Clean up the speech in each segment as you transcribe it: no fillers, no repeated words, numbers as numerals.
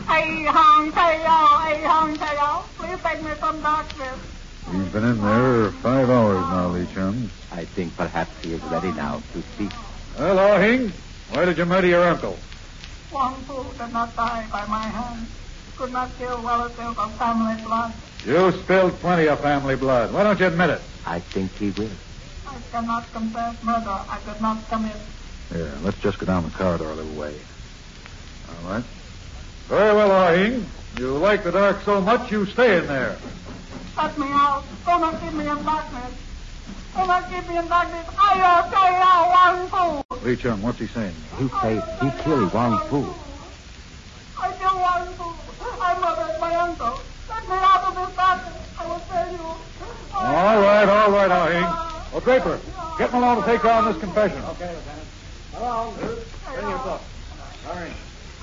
Please take me some darkness. He's been in there 5 hours now, Lee Chun. I think perhaps he is ready now to speak. Well, Ah Hing, why did you murder your uncle? Wang Fu did not die by my hand. Could not kill relatives of family blood. You spilled plenty of family blood. Why don't you admit it? I think he will. I cannot confess murder I could not commit. Here, let's just go down the corridor a little way. All right. Very well, Ah Hing. You like the dark so much, you stay in there. Let me out. Do not keep me in darkness. Do not keep me in darkness. Wang Fu. Lee Chun, what's he saying? He say he killed Wang Fu. I killed Wang Fu. I murdered my uncle. Let me out of this darkness. I will tell you. All right, Ah Hing. Well, Draper, get Malone to take down this confession. Okay, Lieutenant. Malone, bring your book. Hurry.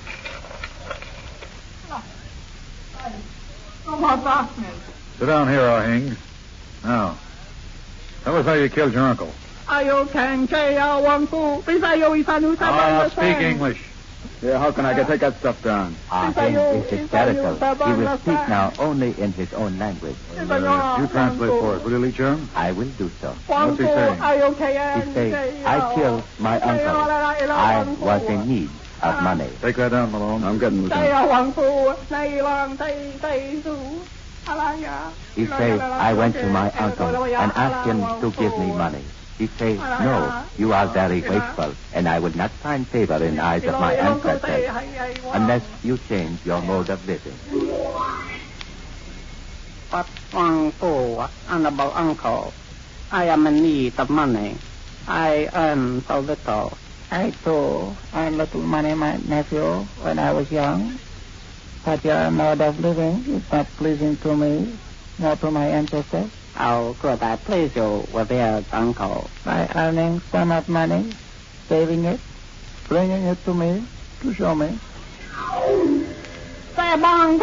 No more darkness. Sit down here, Ah Hing. Now, tell us how you killed your uncle. Wang Fu. Speak English. Yeah, how can I take that stuff down? Ah Hing is hysterical. He will speak now only in his own language. You translate for us, will you, Lee Chun? I will do so. What's he saying? He say, I killed my uncle. I was in need of money. Take that down, Malone. I'm getting Lieutenant. He say, I went to my uncle and asked him to give me money. He say, no, you are very wasteful, and I will not find favor in the eyes of my ancestors unless you change your mode of living. But Wang Fu, honorable uncle, I am in need of money. I earn so little. I too earned little money, my nephew, when I was young. But your mode of living is not pleasing to me, nor to my ancestors. How could I please you with your uncle? By earning so much money, saving it, bringing it to me to show me. He is saying,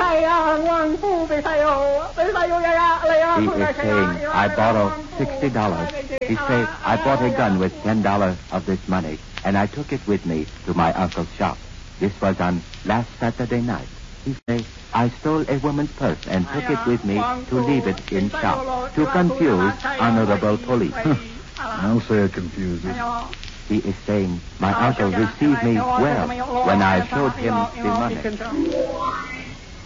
I borrow $60. He say, I bought a gun with $10 of this money, and I took it with me to my uncle's shop. This was on last Saturday night. He say, I stole a woman's purse and took it with me to leave it in shop to confuse honorable police. I'll say it confuses. He is saying, my uncle received me well when I showed him the money.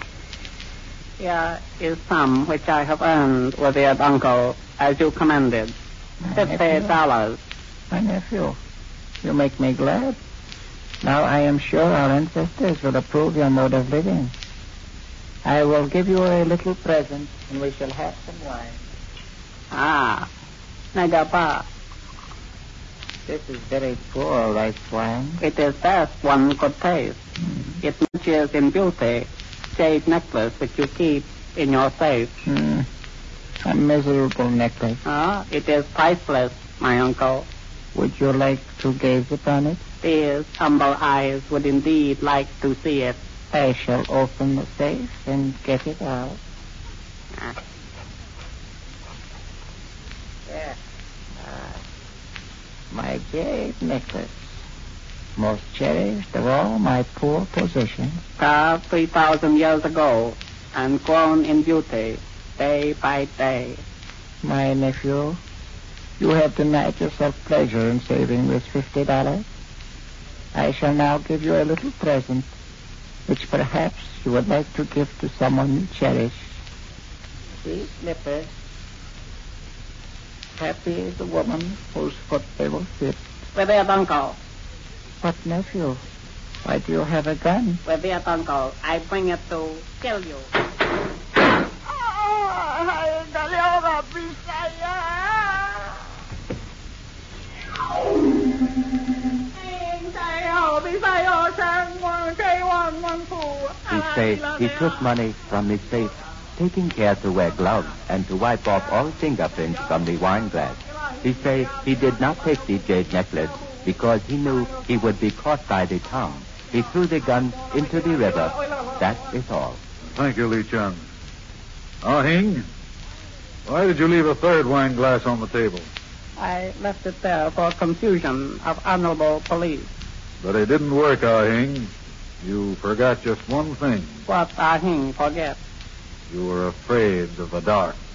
Here is some which I have earned with your uncle, as you commanded. $50. My nephew, you make me glad. Now I am sure our ancestors will approve your mode of living. I will give you a little present, and we shall have some wine. Ah, Nagapa. This is very poor rice wine. It is best one could taste. It matches in beauty jade necklace which you keep in your safe. A miserable necklace. Ah, it is priceless, my uncle. Would you like to gaze upon it? These humble eyes would indeed like to see it. I shall open the safe and get it out. There. My jade necklace. Most cherished of all my poor possessions. Carved 3,000 years ago and grown in beauty day by day. My nephew, you have denied yourself pleasure in saving this $50. I shall now give you a little present, which perhaps you would like to give to someone you cherish. These slippers. Happy is the woman whose foot they will fit. With your uncle. But, nephew, why do you have a gun? With your uncle, I bring it to kill you. He say he took money from his safe, taking care to wear gloves and to wipe off all fingerprints from the wine glass. He say he did not take the jade necklace because he knew he would be caught by the town. He threw the gun into the river. That is all. Thank you, Lee Chun. Ah Hing, why did you leave a third wine glass on the table? I left it there for confusion of honorable police. But it didn't work, Ah Hing. You forgot just one thing. What I hing forget. You were afraid of the dark.